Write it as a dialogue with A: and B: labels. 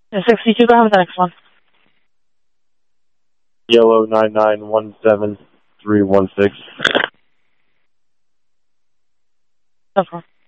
A: 62, go ahead with the next one.
B: Yellow 9917316.
A: No problem.